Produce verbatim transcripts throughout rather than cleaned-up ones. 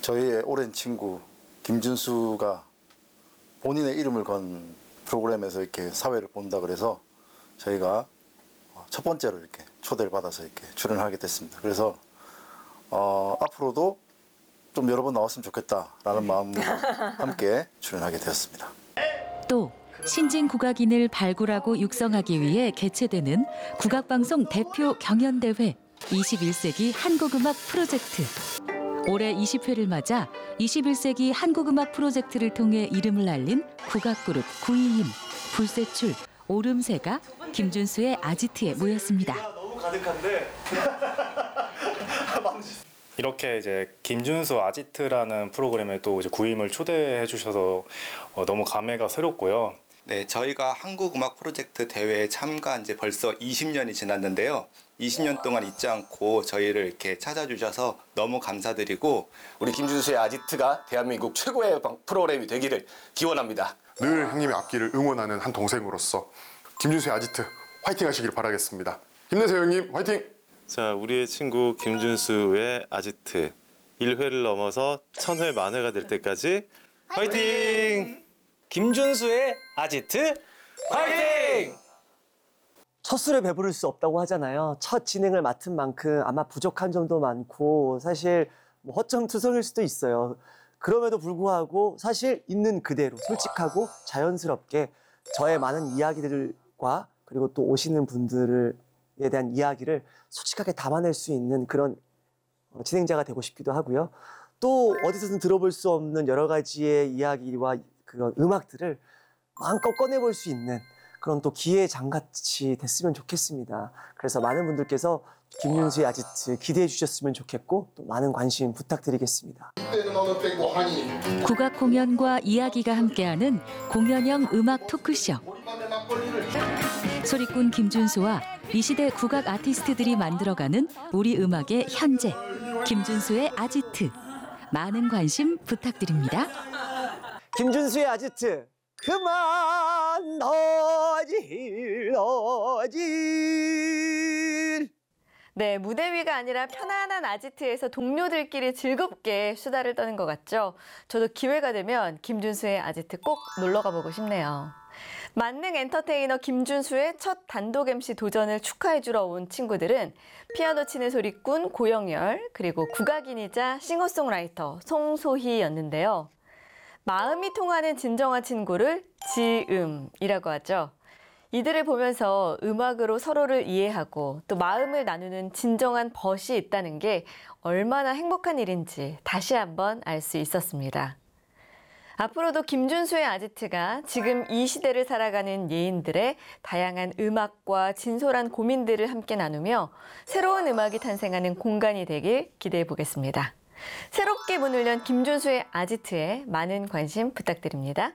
저희의 오랜 친구 김준수가 본인의 이름을 건 프로그램에서 이렇게 사회를 본다 그래서 저희가 첫 번째로 이렇게 초대를 받아서 이렇게 출연하게 됐습니다. 그래서 어, 앞으로도 좀 여러 번 나왔으면 좋겠다라는 마음으로 함께 출연하게 되었습니다. 또 신진 국악인을 발굴하고 육성하기 위해 개최되는 국악방송 대표 경연대회 이십일 세기 한국음악 프로젝트. 올해 이십 회를 맞아 이십일 세기 한국음악 프로젝트를 통해 이름을 알린 국악그룹 구이인, 불세출, 오름새가 김준수의 아지트에 모였습니다. 너무 가득한데. 이렇게 이제 김준수 아지트라는 프로그램에 또 이제 구임을 초대해 주셔서 어, 너무 감회가 새롭고요. 네, 저희가 한국음악 프로젝트 대회에 참가한 지 벌써 이십 년이 지났는데요. 이십 년 동안 잊지 않고 저희를 이렇게 찾아주셔서 너무 감사드리고 우리 김준수의 아지트가 대한민국 최고의 프로그램이 되기를 기원합니다. 늘 형님의 앞길을 응원하는 한 동생으로서 김준수의 아지트 화이팅 하시길 바라겠습니다. 힘내세요 형님, 화이팅! 자, 우리의 친구 김준수의 아지트 일 회를 넘어서 천 회 만회가 될 때까지 화이팅! 김준수의 아지트 화이팅! 첫 술에 배부를 수 없다고 하잖아요. 첫 진행을 맡은 만큼 아마 부족한 점도 많고 사실 뭐 허점투성일 수도 있어요. 그럼에도 불구하고 사실 있는 그대로 솔직하고 자연스럽게 저의 많은 이야기들과 그리고 또 오시는 분들에 대한 이야기를 솔직하게 담아낼 수 있는 그런 진행자가 되고 싶기도 하고요. 또 어디서든 들어볼 수 없는 여러 가지의 이야기와 그런 음악들을 마음껏 꺼내볼 수 있는 그런 또 기회의 장같이 됐으면 좋겠습니다. 그래서 많은 분들께서 김준수의 아지트 기대해 주셨으면 좋겠고 또 많은 관심 부탁드리겠습니다. 국악 공연과 이야기가 함께하는 공연형 음악 토크쇼. 소리꾼 김준수와 이 시대 국악 아티스트들이 만들어가는 우리 음악의 현재, 김준수의 아지트. 많은 관심 부탁드립니다. 김준수의 아지트 그만 너질 너질. 네, 무대 위가 아니라 편안한 아지트에서 동료들끼리 즐겁게 수다를 떠는 것 같죠? 저도 기회가 되면 김준수의 아지트 꼭 놀러 가보고 싶네요. 만능 엔터테이너 김준수의 첫 단독 엠씨 도전을 축하해주러 온 친구들은 피아노 치는 소리꾼 고영열, 그리고 국악인이자 싱어송라이터 송소희였는데요. 마음이 통하는 진정한 친구를 지음이라고 하죠. 이들을 보면서 음악으로 서로를 이해하고 또 마음을 나누는 진정한 벗이 있다는 게 얼마나 행복한 일인지 다시 한번 알 수 있었습니다. 앞으로도 김준수의 아지트가 지금 이 시대를 살아가는 예인들의 다양한 음악과 진솔한 고민들을 함께 나누며 새로운 음악이 탄생하는 공간이 되길 기대해 보겠습니다. 새롭게 문을 연 김준수의 아지트에 많은 관심 부탁드립니다.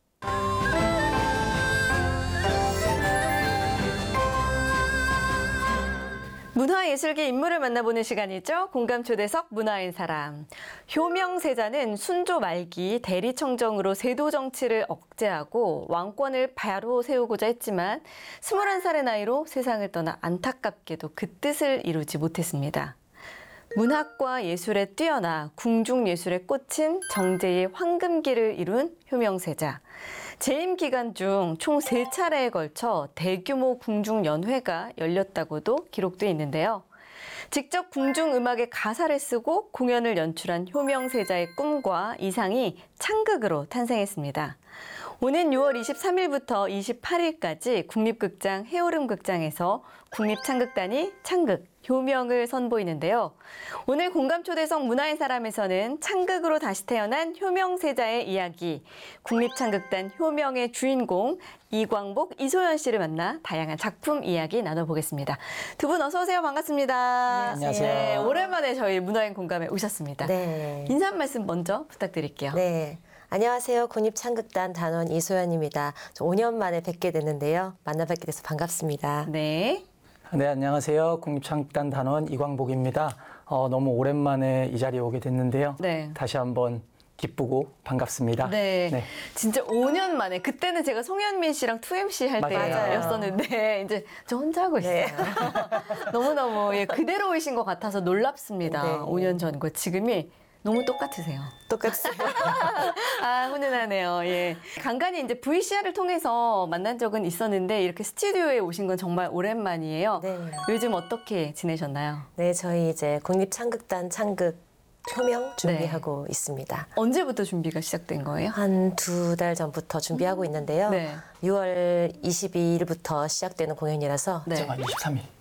문화예술계 인물을 만나보는 시간이죠. 공감초대석 문화인 사람. 효명세자는 순조 말기 대리청정으로 세도 정치를 억제하고 왕권을 바로 세우고자 했지만 스물한 살의 나이로 세상을 떠나 안타깝게도 그 뜻을 이루지 못했습니다. 문학과 예술에 뛰어나 궁중예술에 꽂힌 정제의 황금기를 이룬 효명세자. 재임 기간 중 총 세 차례에 걸쳐 대규모 궁중연회가 열렸다고도 기록돼 있는데요. 직접 궁중음악의 가사를 쓰고 공연을 연출한 효명세자의 꿈과 이상이 창극으로 탄생했습니다. 오는 유월 이십삼일부터 이십팔일까지 국립극장 해오름극장에서 국립창극단이 창극, 효명을 선보이는데요. 오늘 공감초대석 문화의 사람에서는 창극으로 다시 태어난 효명세자의 이야기, 국립창극단 효명의 주인공 이광복, 이소연 씨를 만나 다양한 작품 이야기 나눠보겠습니다. 두 분 어서 오세요. 반갑습니다. 안녕하세요. 네, 오랜만에 저희 문화인 공감에 오셨습니다. 네. 인사 한 말씀 먼저 부탁드릴게요. 네. 안녕하세요. 국립창극단 단원 이소연입니다. 저 오 년 만에 뵙게 됐는데요. 만나 뵙게 돼서 반갑습니다. 네. 네, 안녕하세요. 국립창극단 단원 이광복입니다. 어, 너무 오랜만에 이 자리에 오게 됐는데요. 네. 다시 한번 기쁘고 반갑습니다. 네. 네. 진짜 오 년 만에, 그때는 제가 송현민 씨랑 투 엠씨 할 맞아요. 때였었는데 이제 저 혼자 하고 있어요. 네. 너무너무 예, 그대로이신 것 같아서 놀랍습니다. 네. 오 년 전과 지금이 너무 똑같으세요. 똑같아요. 아, 훈훈하네요. 예. 간간히 이제 브이씨알을 통해서 만난 적은 있었는데 이렇게 스튜디오에 오신 건 정말 오랜만이에요. 네. 요즘 어떻게 지내셨나요? 네, 저희 이제 국립창극단 창극 효명 준비하고 있습니다. 언제부터 준비가 시작된 거예요? 한 두 달 전부터 준비하고 있는데요. 네. 유월 이십이일부터 시작되는 공연이라서 네. 제가 이십삼 일.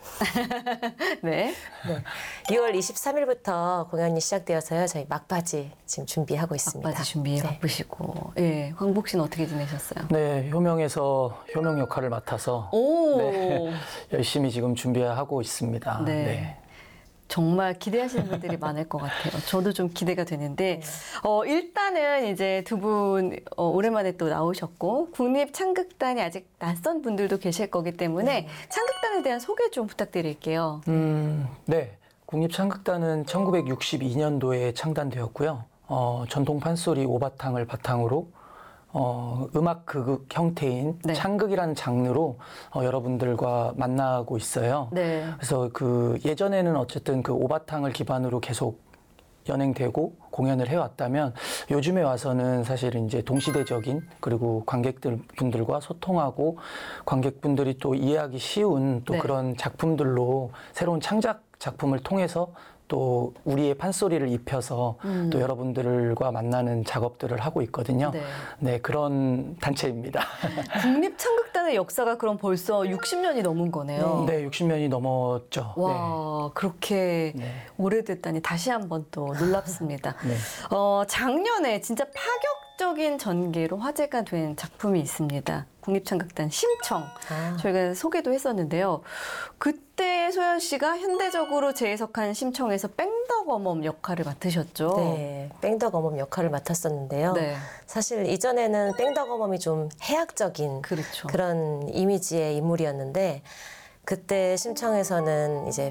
네. 네. 유월 이십삼일부터 공연이 시작되어서요. 저희 막바지 지금 준비하고 있습니다. 막바지 준비에 네. 바쁘시고. 예. 황복 씨는 어떻게 지내셨어요? 네, 효명에서 효명 역할을 맡아서 오. 네, 열심히 지금 준비하고 있습니다. 네. 네. 정말 기대하시는 분들이 많을 것 같아요. 저도 좀 기대가 되는데, 어, 일단은 이제 두 분 어, 오랜만에 또 나오셨고, 국립창극단이 아직 낯선 분들도 계실 거기 때문에 네. 창극단에 대한 소개 좀 부탁드릴게요. 음, 네. 국립창극단은 천구백육십이 년도에 창단되었고요. 어, 전통 판소리 오바탕을 바탕으로 어, 음악 극 형태인 네. 창극이라는 장르로 어, 여러분들과 만나고 있어요. 네. 그래서 그 예전에는 어쨌든 그 오바탕을 기반으로 계속 연행되고 공연을 해왔다면 요즘에 와서는 사실 이제 동시대적인 그리고 관객들 분들과 소통하고 관객분들이 또 이해하기 쉬운 또 네. 그런 작품들로 새로운 창작 작품을 통해서 또 우리의 판소리를 입혀서 음. 또 여러분들과 만나는 작업들을 하고 있거든요. 네. 네, 그런 단체입니다. 국립창극단의 역사가 그럼 벌써 육십 년이 넘은 거네요. 네, 육십 년이 넘었죠. 와, 그렇게 네. 오래됐다니 다시 한번 또 놀랍습니다. 네. 어, 작년에 진짜 파격적인 전개로 화제가 된 작품이 있습니다. 국립창극단 심청. 아. 저희가 소개도 했었는데요. 그때 소연 씨가 현대적으로 재해석한 심청에서 뺑덕어멈 역할을 맡으셨죠. 네, 뺑덕어멈 역할을 맡았었는데요. 네. 사실 이전에는 뺑덕어멈이 좀 해학적인 그렇죠. 그런 이미지의 인물이었는데 그때 심청에서는 이제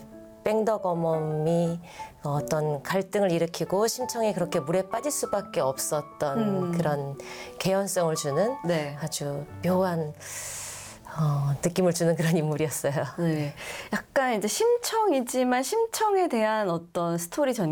뺑덕어멈이 어떤 갈등을 일으키고 심청이 그렇게 물에 빠질 수밖에 없었던 음. 그런 개연성을 주는 네. 아주 묘한 어, 느낌을 주는 그런 인물이었어요. 네. 약간 이제 심청이지만 심청에 대한 어떤 스토리 전